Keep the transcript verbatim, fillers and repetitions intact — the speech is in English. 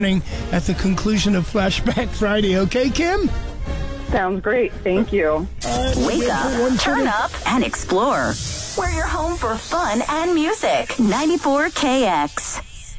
at the conclusion of Flashback Friday. Okay, Kim? Sounds great. Thank you. Uh, Wake up, turn up, and explore. We're your home for fun and music. ninety-four K X.